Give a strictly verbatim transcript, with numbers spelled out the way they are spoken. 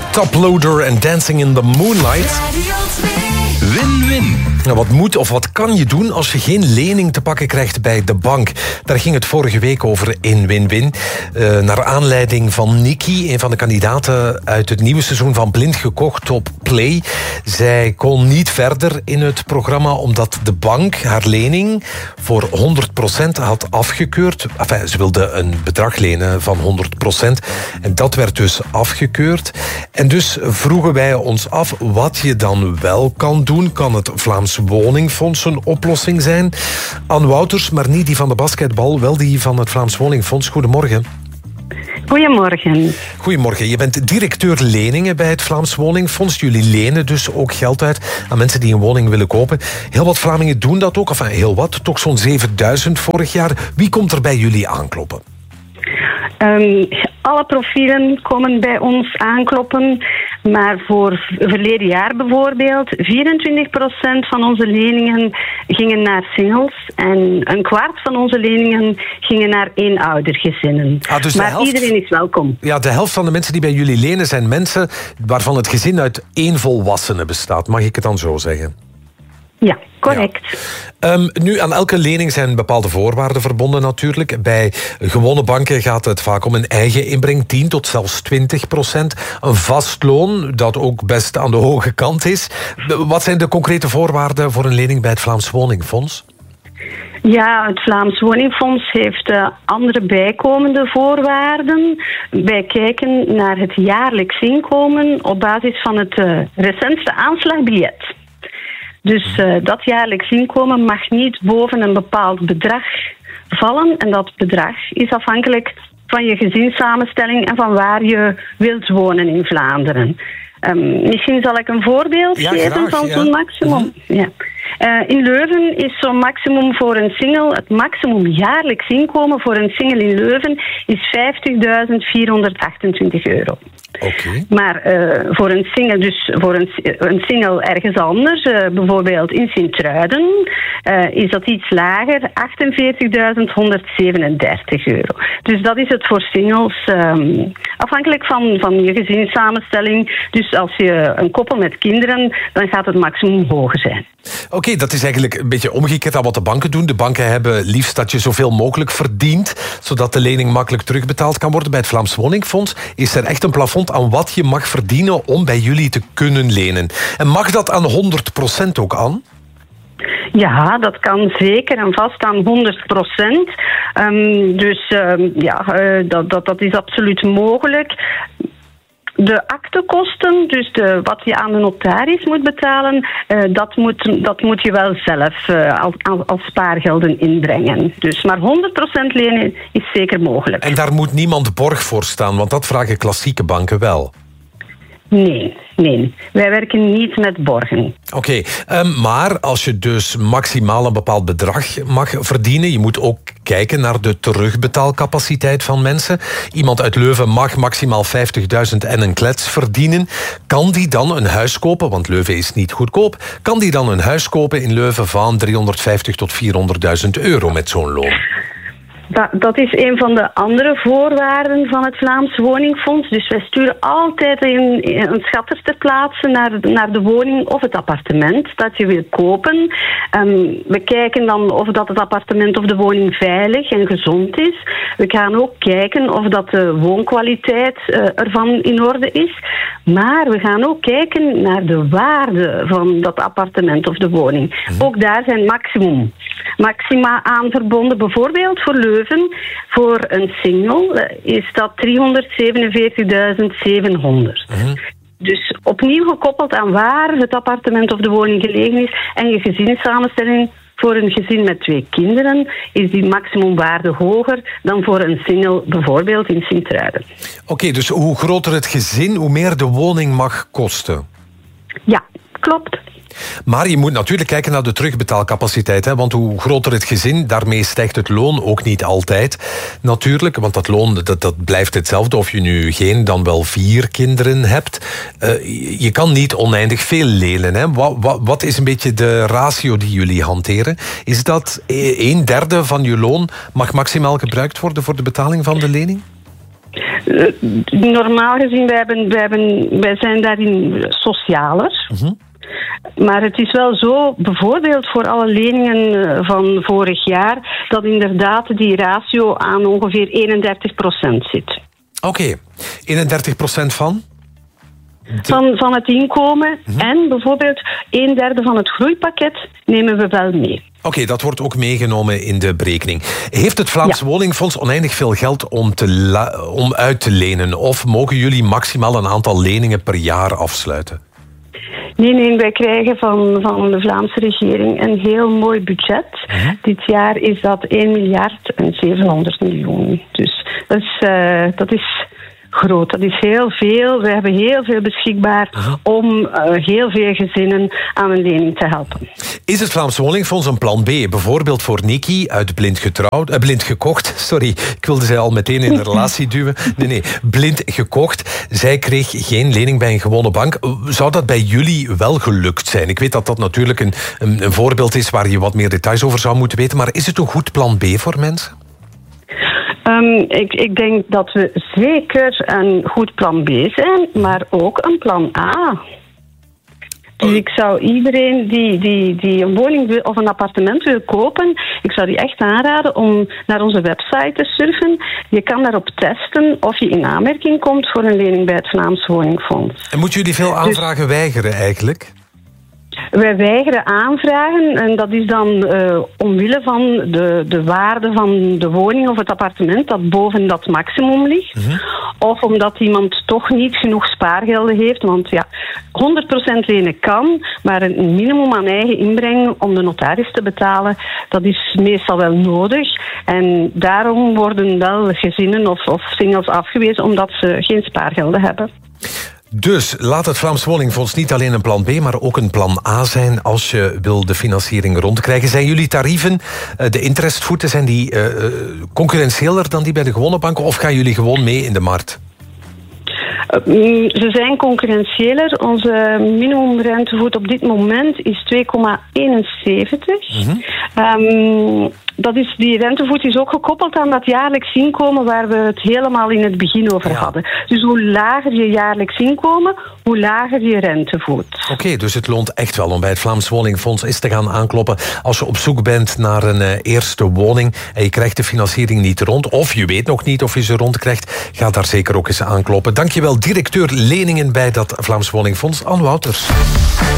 Toploader en Dancing in the Moonlight. Win-win. Nou, wat moet of wat kan je doen als je geen lening te pakken krijgt bij de bank? Daar ging het vorige week over in Win-win. Uh, naar aanleiding van Nikki, een van de kandidaten uit het nieuwe seizoen van Blind Gekocht op Play. Zij kon niet verder in het programma omdat de bank haar lening voor honderd procent had afgekeurd. Enfin, ze wilde een bedrag lenen van honderd procent en dat werd dus afgekeurd. En dus vroegen wij ons af wat je dan wel kan doen. Kan het Vlaams Woningfonds een oplossing zijn? Anne Wouters, maar niet die van de basketbal, wel die van het Vlaams Woningfonds. Goedemorgen. Goedemorgen. Goedemorgen. Je bent directeur leningen bij het Vlaams Woningfonds. Jullie lenen dus ook geld uit aan mensen die een woning willen kopen. Heel wat Vlamingen doen dat ook. Enfin, heel wat. Toch zo'n zevenduizend vorig jaar. Wie komt er bij jullie aankloppen? Um, alle profielen komen bij ons aankloppen. Maar voor verleden jaar bijvoorbeeld, vierentwintig procent van onze leningen gingen naar singles en een kwart van onze leningen gingen naar eenoudergezinnen. Ah, dus maar helft, iedereen is welkom. Ja, de helft van de mensen die bij jullie lenen zijn mensen waarvan het gezin uit één volwassene bestaat. Mag ik het dan zo zeggen? Ja, correct. Ja. Um, nu, aan elke lening zijn bepaalde voorwaarden verbonden natuurlijk. Bij gewone banken gaat het vaak om een eigen inbreng, tien tot zelfs twintig procent. Een vast loon, dat ook best aan de hoge kant is. Wat zijn de concrete voorwaarden voor een lening bij het Vlaams Woningfonds? Ja, het Vlaams Woningfonds heeft uh, andere bijkomende voorwaarden. Wij kijken naar het jaarlijks inkomen op basis van het uh, recentste aanslagbiljet. Dus uh, dat jaarlijks inkomen mag niet boven een bepaald bedrag vallen. En dat bedrag is afhankelijk van je gezinssamenstelling en van waar je wilt wonen in Vlaanderen. Um, misschien zal ik een voorbeeld ja, geven graag, van ja. zo'n maximum. Ja. Uh, in Leuven is zo'n maximum voor een single, het maximum jaarlijks inkomen voor een single in Leuven is vijftigduizend vierhonderdachtentwintig euro. Okay. Maar uh, voor een single, dus voor een, een single ergens anders, uh, bijvoorbeeld in Sint-Truiden, uh, is dat iets lager, achtenveertigduizend honderdzevenendertig euro. Dus dat is het voor singles, um, afhankelijk van, van je gezinssamenstelling. Dus als je een koppel met kinderen, dan gaat het maximum hoger zijn. Oké, okay, dat is eigenlijk een beetje omgekeerd aan wat de banken doen. De banken hebben liefst dat je zoveel mogelijk verdient, zodat de lening makkelijk terugbetaald kan worden. Bij het Vlaams Woningfonds is er echt een plafond aan wat je mag verdienen om bij jullie te kunnen lenen. En mag dat aan honderd procent ook aan? Ja, dat kan zeker en vast aan honderd procent. Um, dus um, ja, uh, dat, dat, dat is absoluut mogelijk. De aktekosten, dus de, wat je aan de notaris moet betalen, uh, dat, moet, dat moet je wel zelf uh, als, als spaargelden inbrengen. Dus maar honderd procent lenen is zeker mogelijk. En daar moet niemand borg voor staan, want dat vragen klassieke banken wel. Nee, nee. Wij werken niet met borgen. Oké, okay, um, maar als je dus maximaal een bepaald bedrag mag verdienen, je moet ook kijken naar de terugbetaalcapaciteit van mensen. Iemand uit Leuven mag maximaal vijftigduizend en een klets verdienen. Kan die dan een huis kopen, want Leuven is niet goedkoop, kan die dan een huis kopen in Leuven van driehonderdvijftig tot vierhonderdduizend euro met zo'n loon? Dat, dat is een van de andere voorwaarden van het Vlaams Woningfonds. Dus wij sturen altijd een, een schatter ter plaatse naar, naar de woning of het appartement dat je wil kopen. Um, we kijken dan of dat het appartement of de woning veilig en gezond is. We gaan ook kijken of dat de woonkwaliteit uh, ervan in orde is. Maar we gaan ook kijken naar de waarde van dat appartement of de woning. Ook daar zijn maximum, maxima aan verbonden. Bijvoorbeeld voor Leuven. Voor een single is dat driehonderdzevenenveertigduizend zevenhonderd. Uh-huh. Dus opnieuw gekoppeld aan waar het appartement of de woning gelegen is en je gezinssamenstelling. Voor een gezin met twee kinderen is die maximumwaarde hoger dan voor een single, bijvoorbeeld in Sint-Truiden. Oké, okay, dus hoe groter het gezin, hoe meer de woning mag kosten? Ja, klopt. Maar je moet natuurlijk kijken naar de terugbetaalcapaciteit. Hè? Want hoe groter het gezin, daarmee stijgt het loon ook niet altijd. Natuurlijk, want dat loon dat, dat blijft hetzelfde. Of je nu geen, dan wel vier kinderen hebt. Uh, je kan niet oneindig veel lenen. Hè? Wat, wat, wat is een beetje de ratio die jullie hanteren? Is dat een derde van je loon mag maximaal gebruikt worden voor de betaling van de lening? Uh, normaal gezien, wij, hebben, wij, hebben, wij zijn daarin socialer. Mm-hmm. Maar het is wel zo, bijvoorbeeld voor alle leningen van vorig jaar, dat inderdaad die ratio aan ongeveer eenendertig procent zit. Oké, okay. eenendertig procent van? De... Van, van het inkomen. Mm-hmm. En bijvoorbeeld een derde van het groeipakket nemen we wel mee. Oké, okay, dat wordt ook meegenomen in de berekening. Heeft het Vlaams ja. Woningfonds oneindig veel geld om, te la- om uit te lenen? Of mogen jullie maximaal een aantal leningen per jaar afsluiten? Nee, nee, wij krijgen van, van de Vlaamse regering een heel mooi budget. Mm-hmm. Dit jaar is dat één miljard en zevenhonderd miljoen. Dus dat is... Uh, dat is groot. Dat is heel veel. We hebben heel veel beschikbaar uh-huh. om uh, heel veel gezinnen aan een lening te helpen. Is het Vlaams Woningfonds een plan B? Bijvoorbeeld voor Nikki uit Blind getrouwd, uh, Blind gekocht. Sorry, ik wilde zij al meteen in een relatie duwen. Nee, nee, Blind gekocht. Zij kreeg geen lening bij een gewone bank. Zou dat bij jullie wel gelukt zijn? Ik weet dat dat natuurlijk een, een, een voorbeeld is waar je wat meer details over zou moeten weten. Maar is het een goed plan B voor mensen? Um, ik, ik denk dat we zeker een goed plan B zijn, maar ook een plan A. Dus ik zou iedereen die, die, die een woning wil, of een appartement wil kopen, ik zou die echt aanraden om naar onze website te surfen. Je kan daarop testen of je in aanmerking komt voor een lening bij het Vlaams Woningfonds. En moeten jullie veel aanvragen dus, weigeren eigenlijk? Wij weigeren aanvragen en dat is dan uh, omwille van de, de waarde van de woning of het appartement dat boven dat maximum ligt. Mm-hmm. Of omdat iemand toch niet genoeg spaargelden heeft. Want ja, honderd procent lenen kan, maar een minimum aan eigen inbreng om de notaris te betalen, dat is meestal wel nodig. En daarom worden wel gezinnen of, of singles afgewezen omdat ze geen spaargelden hebben. Dus laat het Vlaams Woningfonds niet alleen een plan B, maar ook een plan A zijn als je wil de financiering rondkrijgen. Zijn jullie tarieven, de interestvoeten, zijn die uh, concurrentieeler dan die bij de gewone banken of gaan jullie gewoon mee in de markt? Ze zijn concurrentieeler. Onze minimumrentevoet op dit moment is twee komma eenenzeventig. Mm-hmm. Um, dat is, die rentevoet is ook gekoppeld aan dat jaarlijks inkomen waar we het helemaal in het begin over ja. hadden. Dus hoe lager je jaarlijks inkomen, hoe lager je rentevoet. Oké, okay, dus het loont echt wel om bij het Vlaams Woningfonds eens te gaan aankloppen als je op zoek bent naar een uh, eerste woning en je krijgt de financiering niet rond, of je weet nog niet of je ze rondkrijgt, ga daar zeker ook eens aankloppen. Dankjewel, directeur leningen bij dat Vlaams Woningfonds, Anne Wouters.